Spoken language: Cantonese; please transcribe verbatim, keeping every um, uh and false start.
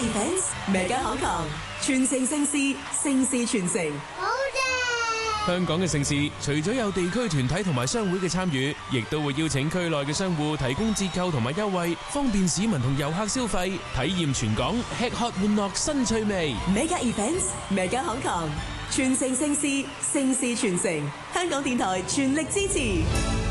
Events，Mega Hong Kong，傳承盛事，盛事傳承。 好正！ 香港嘅盛事，除咗有地區團體同埋商會嘅參與，亦都會邀請區內嘅商戶提供折扣同埋優惠，方便市民同遊客消費，體驗全港吃喝玩樂新趣味。 Mega Events，Mega Hong Kong，傳承盛事，盛事傳承。香港電台全力支持。